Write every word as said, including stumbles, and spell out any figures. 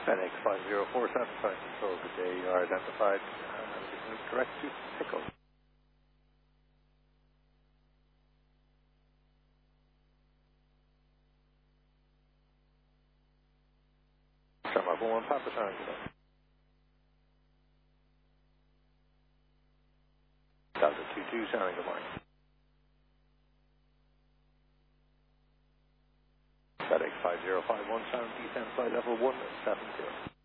FedEx five zero four seven, Flight Control, good day. You are identified. Uh, correct to Pickle. Come up one Papa Tango. Delta two two, sounding good morning. FedEx five zero five one, sound descend flight level one seven zero.